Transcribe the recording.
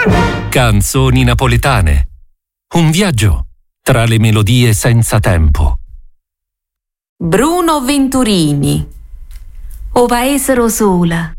Canzoni napoletane. Un viaggio tra le melodie senza tempo. Bruno Venturini. O paesero sola,